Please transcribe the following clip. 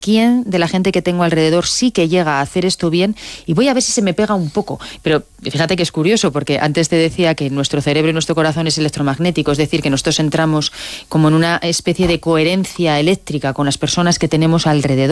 quién de la gente que tengo alrededor sí que llega a hacer esto bien y voy a ver si se me pega un poco. Pero fíjate que es curioso, porque antes te decía que nuestro cerebro y nuestro corazón es electromagnético, es decir, que nosotros entramos como en una especie de coherencia eléctrica con las personas que tenemos alrededor.